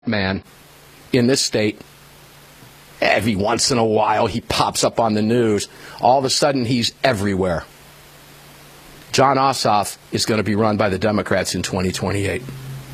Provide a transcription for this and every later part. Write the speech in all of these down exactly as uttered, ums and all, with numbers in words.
man in this state, every once in a while he pops up on the news. All of a sudden he's everywhere. Jon Ossoff is going to be run by the Democrats in twenty twenty-eight.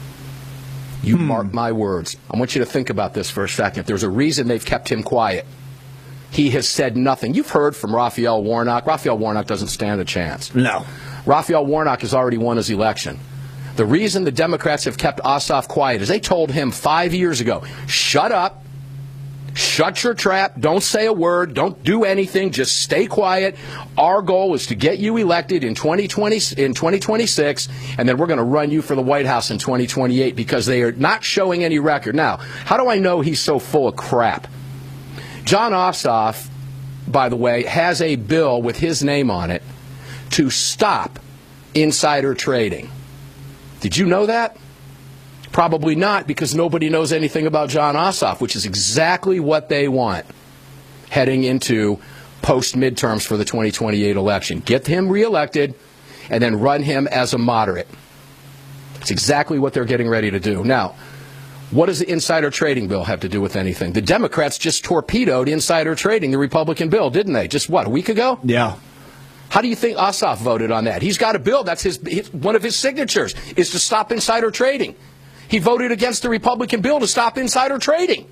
You hmm. mark my words. I want you to think about this for a second. There's a reason they've kept him quiet. He has said nothing. You've heard from Raphael Warnock. Raphael Warnock doesn't stand a chance. No. Raphael Warnock has already won his election. The reason the Democrats have kept Ossoff quiet is they told him five years ago, shut up, shut your trap, don't say a word, don't do anything, just stay quiet. Our goal is to get you elected in twenty twenty, in twenty twenty-six, and then we're going to run you for the White House in twenty twenty-eight because they are not showing any record. Now, how do I know he's so full of crap? Jon Ossoff, by the way, has a bill with his name on it to stop insider trading. Did you know that? Probably not, because nobody knows anything about Jon Ossoff, which is exactly what they want heading into post-midterms for the twenty twenty-eight election. Get him reelected and then run him as a moderate. It's exactly what they're getting ready to do. Now, what does the insider trading bill have to do with anything? The Democrats just torpedoed insider trading, the Republican bill, didn't they? Just, what, a week ago? Yeah. How do you think Ossoff voted on that? He's got a bill. That's his, his one of his signatures is to stop insider trading. He voted against the Republican bill to stop insider trading.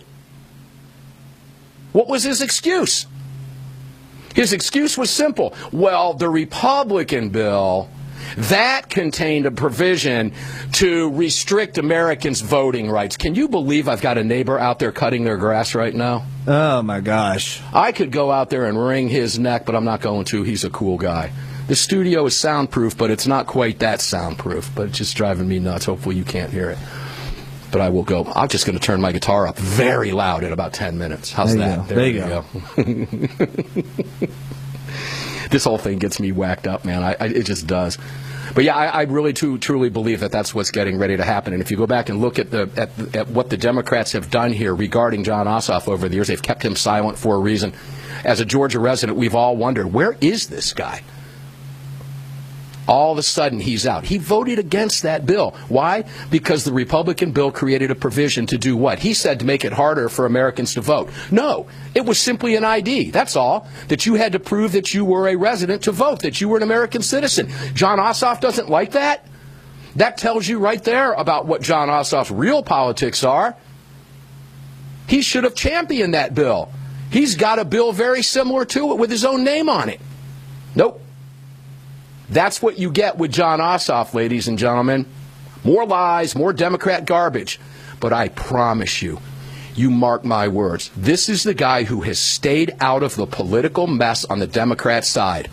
What was his excuse? His excuse was simple. Well, the Republican bill, that contained a provision to restrict Americans' voting rights. Can you believe I've got a neighbor out there cutting their grass right now? Oh, my gosh. I could go out there and wring his neck, but I'm not going to. He's a cool guy. The studio is soundproof, but it's not quite that soundproof. But it's just driving me nuts. Hopefully you can't hear it. But I will go. I'm just going to turn my guitar up very loud in about ten minutes. How's there that? There, there you go. go. This whole thing gets me whacked up, man. I, I, it just does. But yeah, I, I really too, truly believe that that's what's getting ready to happen. And if you go back and look at the at, at what the Democrats have done here regarding Jon Ossoff over the years, they've kept him silent for a reason. As a Georgia resident, we've all wondered, where is this guy? All of a sudden, he's out. He voted against that bill. Why? Because the Republican bill created a provision to do what? He said to make it harder for Americans to vote. No, it was simply an I D. That's all. That you had to prove that you were a resident to vote, that you were an American citizen. Jon Ossoff doesn't like that. That tells you right there about what Jon Ossoff's real politics are. He should have championed that bill. He's got a bill very similar to it with his own name on it. Nope. That's what you get with Jon Ossoff, ladies and gentlemen. More lies, more Democrat garbage. But I promise you, you mark my words, this is the guy who has stayed out of the political mess on the Democrat side.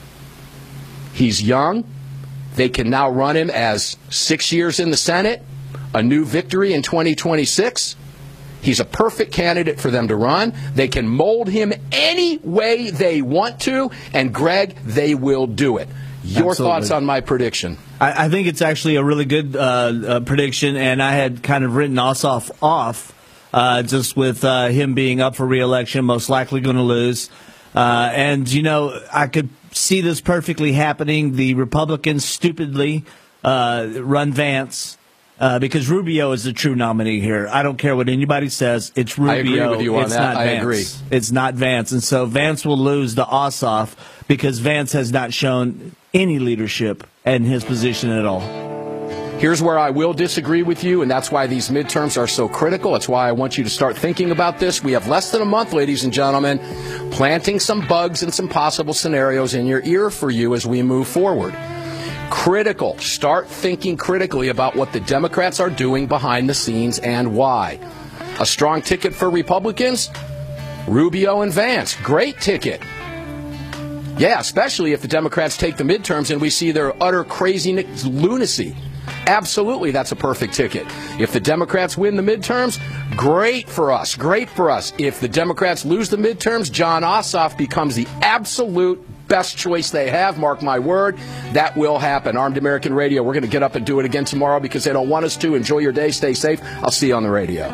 He's young. They can now run him as six years in the Senate, a new victory in twenty twenty-six. He's a perfect candidate for them to run. They can mold him any way they want to, and, Greg, they will do it. Your Absolutely. Thoughts on my prediction? I, I think it's actually a really good uh, uh, prediction, and I had kind of written Ossoff off uh, just with uh, him being up for re-election, most likely going to lose. Uh, and, you know, I could see this perfectly happening. The Republicans stupidly uh, run Vance. Uh, because Rubio is the true nominee here. I don't care what anybody says. It's Rubio. I agree with you on it's that. Not I Vance. agree. It's not Vance. And so Vance will lose to Ossoff because Vance has not shown any leadership in his position at all. Here's where I will disagree with you, and that's why these midterms are so critical. That's why I want you to start thinking about this. We have less than a month, ladies and gentlemen, planting some bugs and some possible scenarios in your ear for you as we move forward. Critical. Start thinking critically about what the Democrats are doing behind the scenes and why. A strong ticket for Republicans? Rubio and Vance. Great ticket. Yeah, especially if the Democrats take the midterms and we see their utter crazy lunacy. Absolutely, that's a perfect ticket. If the Democrats win the midterms, great for us, great for us. If the Democrats lose the midterms, Jon Ossoff becomes the absolute best choice they have. Mark my word, that will happen. Armed American Radio, we're going to get up and do it again tomorrow because they don't want us to. Enjoy your day. Stay safe. I'll see you on the radio.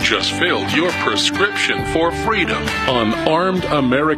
just filled your prescription for freedom on Armed American